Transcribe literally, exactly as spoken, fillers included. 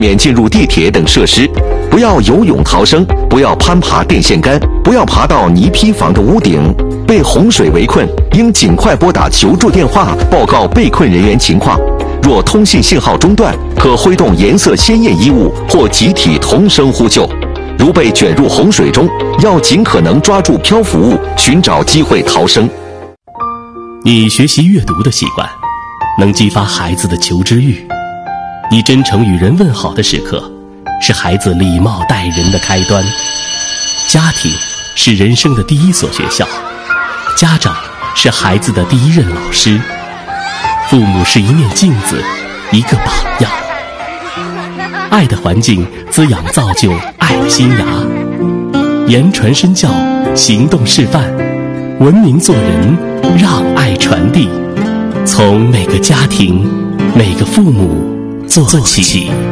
免进入地铁等设施，不要游泳逃生，不要攀爬电线杆，不要爬到泥坯房的屋顶。被洪水围困，应尽快拨打求助电话，报告被困人员情况。若通信信号中断，可挥动颜色鲜艳衣物或集体同声呼救。如被卷入洪水中，要尽可能抓住漂浮物，寻找机会逃生。 你学习阅读的习惯，能激发孩子的求知欲。你真诚与人问好的时刻，是孩子礼貌待人的开端。家庭是人生的第一所学校，家长是孩子的第一任老师，父母是一面镜子，一个榜样。爱的环境滋养造就爱的新芽，言传身教，行动示范，文明做人，让爱传递。从每个家庭，每个父母做起。